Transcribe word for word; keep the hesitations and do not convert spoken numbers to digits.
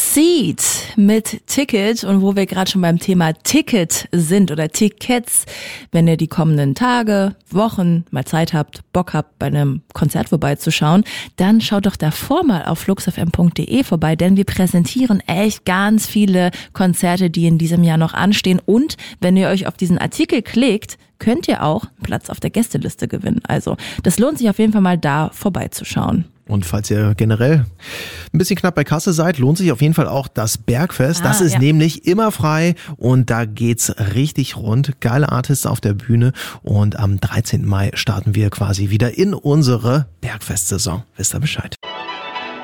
Seed mit Ticket, und wo wir gerade schon beim Thema Ticket sind oder Tickets, wenn ihr die kommenden Tage, Wochen mal Zeit habt, Bock habt, bei einem Konzert vorbeizuschauen, dann schaut doch davor mal auf flux f m punkt d e vorbei, denn wir präsentieren echt ganz viele Konzerte, die in diesem Jahr noch anstehen, und wenn ihr euch auf diesen Artikel klickt, könnt ihr auch einen Platz auf der Gästeliste gewinnen. Also das lohnt sich auf jeden Fall mal, da vorbeizuschauen. Und falls ihr generell ein bisschen knapp bei Kasse seid, lohnt sich auf jeden Fall auch das Bergfest. Ah, das ist ja. nämlich immer frei und da geht's richtig rund. Geile Artists auf der Bühne und am dreizehnten Mai starten wir quasi wieder in unsere Bergfest-Saison. Wisst ihr Bescheid?